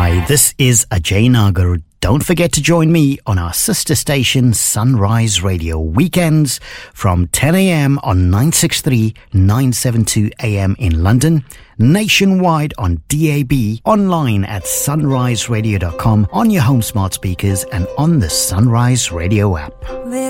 Hi, this is Ajay Nagar. Don't forget to join me on our sister station Sunrise Radio weekends from 10 a.m. on 963 972 AM in London, nationwide on DAB, online at sunriseradio.com, on your home smart speakers and on the Sunrise Radio app.